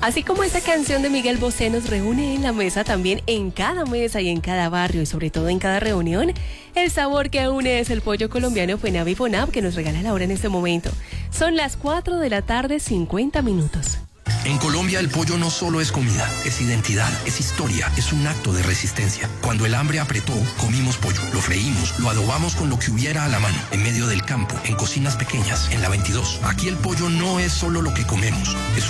Así como esa canción de Miguel Bosé nos reúne en la mesa, también en cada mesa y en cada barrio y sobre todo en cada reunión, el sabor que une es el pollo colombiano Fenab y Fonab, que nos regala la hora en este momento. Son las 4 de la tarde, 50 minutos. En Colombia el pollo no solo es comida, es identidad, es historia, es un acto de resistencia. Cuando el hambre apretó, comimos pollo, lo freímos, lo adobamos con lo que hubiera a la mano, en medio del campo, en cocinas pequeñas, en la 22. Aquí el pollo no es solo lo que comemos, es